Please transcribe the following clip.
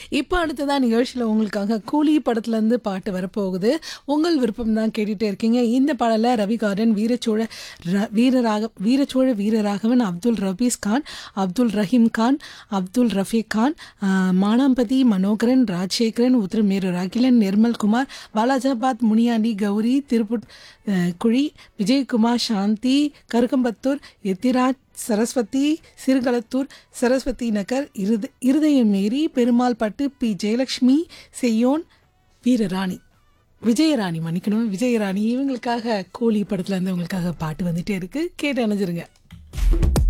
இப்போ அடுத்ததான் நிகழ்ச்சியில் உங்களுக்காக கூலி படத்துலேருந்து பாட்டு வரப்போகுது. உங்கள் விருப்பம் தான் கேட்டுகிட்டே இருக்கீங்க. இந்த பாடலை ரவி கார்டன், வீரச்சோழ வீரராகவன், அப்துல் ரபீஸ் கான், அப்துல் ரஹீம் கான், அப்துல் ரஃபீக் கான், மானாம்பதி மனோகரன், ராஜசேகரன், உத்திரமேரூர் அகிலன், நிர்மல்குமார், வாலாஜாபாத் முனியாண்டி, கௌரி, திருப்புட் குழி, விஜயகுமார், சாந்தி, கருக்கம்பத்தூர், எத்திராஜ், சரஸ்வதி, சிறுகளத்தூர், சரஸ்வதி நகர், இருதயமேரி, பெருமாள் பட்டு, பி ஜெயலட்சுமி, செய்யோன், வீரராணி, விஜயராணி, மன்னிக்கணும் விஜயராணி, இவங்களுக்காக கூலி படத்துல இருந்து உங்களுக்காக பாட்டு வந்துட்டே இருக்கு. கேட்டு அணைஞ்சிருங்க.